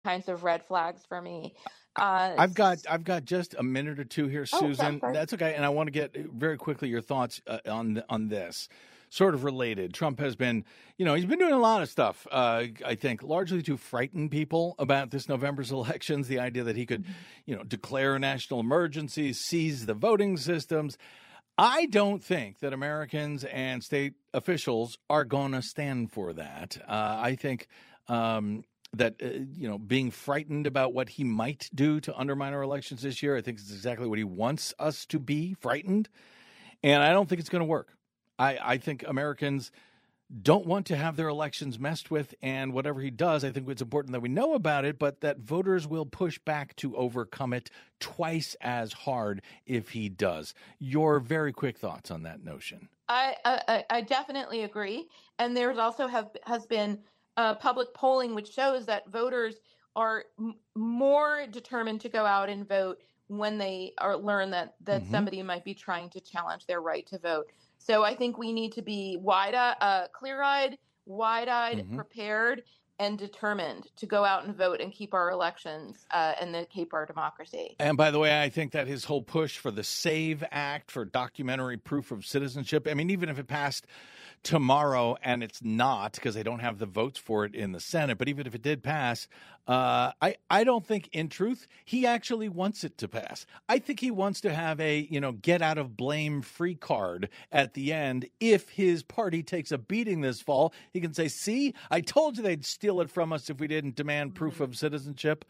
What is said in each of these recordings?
kinds of red flags for me. I've got just a minute or two here, Susan. sorry. That's okay, and I want to get very quickly your thoughts on this. Sort of related. Trump has been, he's been doing a lot of stuff, I think, largely to frighten people about this November's elections, the idea that he could, declare a national emergency, seize the voting systems. I don't think that Americans and state officials are going to stand for that. I think that, being frightened about what he might do to undermine our elections this year, I think is exactly what he wants us to be, frightened. And I don't think it's going to work. I think Americans don't want to have their elections messed with, and whatever he does, I think it's important that we know about it, but that voters will push back to overcome it twice as hard if he does. Your very quick thoughts on that notion. I definitely agree. And there's also has been public polling which shows that voters are more determined to go out and vote when they learn that somebody might be trying to challenge their right to vote. So I think we need to be clear-eyed, wide-eyed, prepared, and determined to go out and vote and keep our elections and keep our democracy. And by the way, I think that his whole push for the SAVE Act, for documentary proof of citizenship, I mean, even if it passed tomorrow, and it's not because they don't have the votes for it in the Senate, but even if it did pass, I don't think, in truth, he actually wants it to pass. I think he wants to have a, get out of blame free card at the end. If his party takes a beating this fall, he can say, see, I told you they'd steal it from us if we didn't demand proof of citizenship.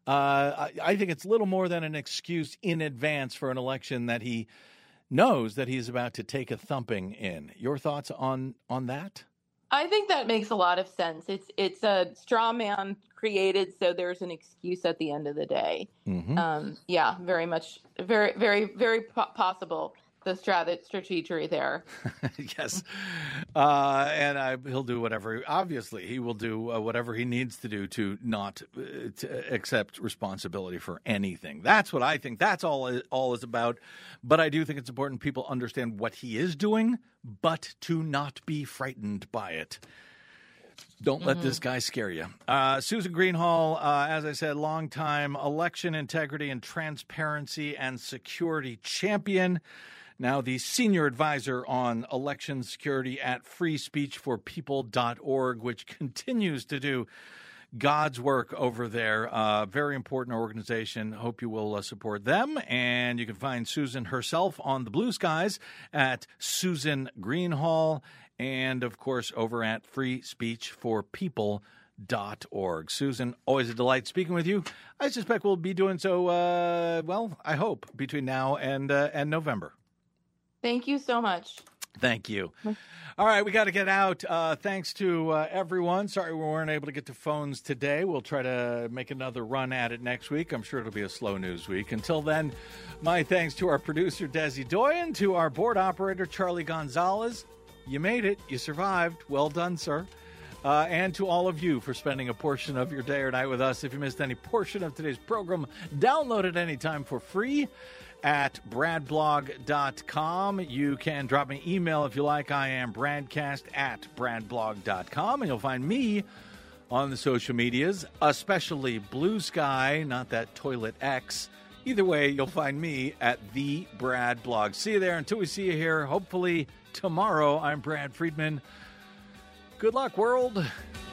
I think it's little more than an excuse in advance for an election that he knows that he's about to take a thumping in. Your thoughts on that? I think that makes a lot of sense. It's a straw man created, so there's an excuse at the end of the day. Very much, very, very, very possible. The strategy there. Yes. And he'll do whatever. Obviously, he will do whatever he needs to do to not to accept responsibility for anything. That's what I think. That's all is about. But I do think it's important people understand what he is doing, but to not be frightened by it. Don't let this guy scare you. Susan Greenhalgh, as I said, longtime election integrity and transparency and security champion. Now the senior advisor on election security at freespeechforpeople.org, which continues to do God's work over there. Very important organization. Hope you will support them. And you can find Susan herself on the Blue Skies at Susan Greenhalgh. And, of course, over at freespeechforpeople.org. Susan, always a delight speaking with you. I suspect we'll be doing so, I hope, between now and November. Thank you so much. Thank you. All right, we got to get out. Thanks to everyone. Sorry we weren't able to get to phones today. We'll try to make another run at it next week. I'm sure it'll be a slow news week. Until then, my thanks to our producer, Desi Doyen, to our board operator, Charlie Gonzalez. You made it. You survived. Well done, sir. And to all of you for spending a portion of your day or night with us. If you missed any portion of today's program, download it anytime for free at bradblog.com. You can drop me an email if you like. I am bradcast@bradblog.com. And you'll find me on the social medias, especially Blue Sky, not that Toilet X. Either way, you'll find me at the Brad Blog. See you there. Until we see you here, hopefully tomorrow, I'm Brad Friedman. Good luck, world.